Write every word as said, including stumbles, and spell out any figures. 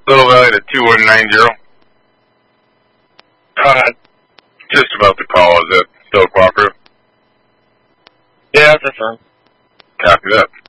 Little Valley to two one nine zero. Uh, just about to call. Is it still cooperative? Yeah, that's fine. Copy that.